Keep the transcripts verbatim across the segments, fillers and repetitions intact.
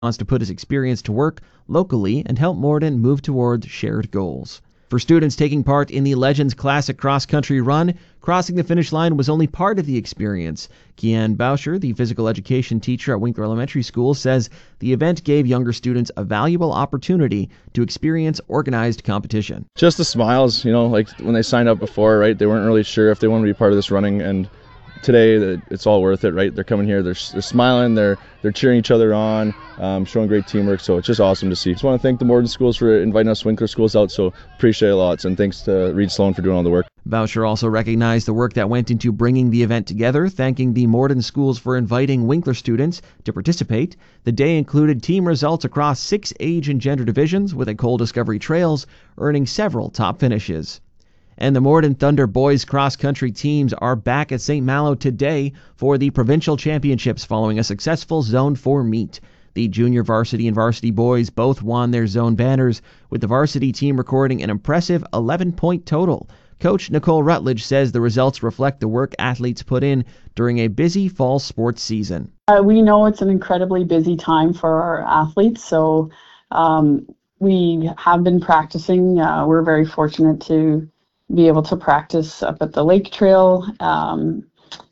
wants to put his experience to work locally and help Morden move towards shared goals. For students taking part in the Legends Classic cross-country run, crossing the finish line was only part of the experience. Kian Boucher, the physical education teacher at Winkler Elementary School, says the event gave younger students a valuable opportunity to experience organized competition. Just the smiles, you know, like when they signed up before, right, they weren't really sure if they wanted to be part of this running, and today it's all worth it, right? They're coming here, they're, they're smiling, they're they're cheering each other on, um, showing great teamwork, so it's just awesome to see. Just want to thank the Morden schools for inviting us Winkler schools out, so appreciate it a lot, and thanks to Reed Sloan for doing all the work. Boucher also recognized the work that went into bringing the event together, thanking the Morden schools for inviting Winkler students to participate. The day included team results across six age and gender divisions, with Ecole Discovery Trails earning several top finishes. And the Morden Thunder boys cross-country teams are back at Saint Malo today for the provincial championships following a successful Zone four meet. The junior varsity and varsity boys both won their zone banners, with the varsity team recording an impressive eleven-point total. Coach Nicole Rutledge says the results reflect the work athletes put in during a busy fall sports season. Uh, we know it's an incredibly busy time for our athletes, so um, we have been practicing. Uh, we're very fortunate to be able to practice up at the lake trail, um,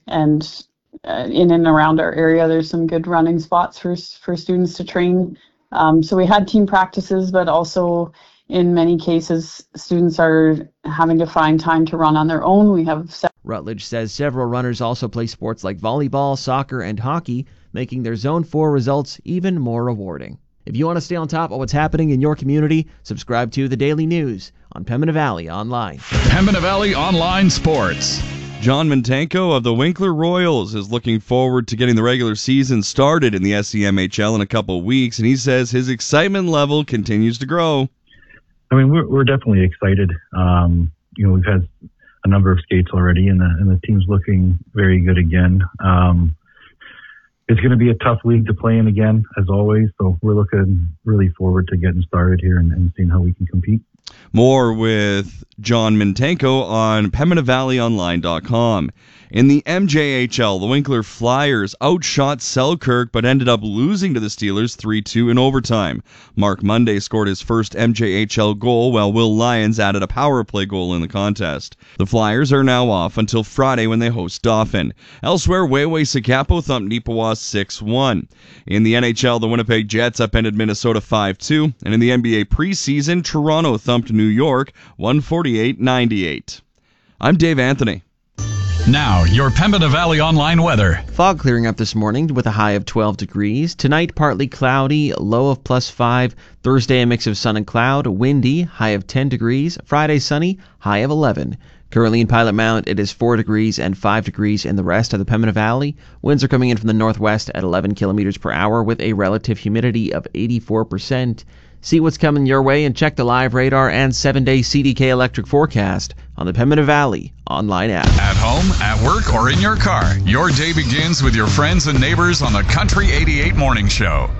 and uh, in and around our area there's some good running spots for for students to train. Um, so we had team practices, but also in many cases students are having to find time to run on their own. We have se- Rutledge says several runners also play sports like volleyball, soccer, and hockey, making their Zone four results even more rewarding. If you want to stay on top of what's happening in your community, subscribe to The Daily News on Pembina Valley Online. Pembina Valley Online Sports. John Mintenko of the Winkler Royals is looking forward to getting the regular season started in the S C M H L in a couple weeks, and he says his excitement level continues to grow. I mean, we're, we're definitely excited. Um, you know, we've had a number of skates already, and the, and the team's looking very good again. Um, It's going to be a tough league to play in again, as always, so we're looking really forward to getting started here and, and seeing how we can compete. More with John Mintenko on Pembina Valley Online dot com. In the M J H L, the Winkler Flyers outshot Selkirk but ended up losing to the Steelers three two in overtime. Mark Monday scored his first M J H L goal, while Will Lyons added a power play goal in the contest. The Flyers are now off until Friday when they host Dauphin. Elsewhere, Wayway Sikapo thumped Neepawa six one. In the N H L, the Winnipeg Jets upended Minnesota five two, and in the N B A preseason, Toronto thumped New York one forty-eight ninety-eight. I'm Dave Anthony. Now, your Pembina Valley Online weather. Fog clearing up this morning with a high of twelve degrees. Tonight, partly cloudy, low of plus five. Thursday, a mix of sun and cloud, windy, high of ten degrees. Friday, sunny, high of eleven. Currently in Pilot Mount, it is four degrees and five degrees in the rest of the Pembina Valley. Winds are coming in from the northwest at eleven kilometers per hour with a relative humidity of eighty-four percent. See what's coming your way and check the live radar and seven-day C D K electric forecast on the Pembina Valley Online app. At home, at work, or in your car, your day begins with your friends and neighbors on the Country eighty-eight Morning Show.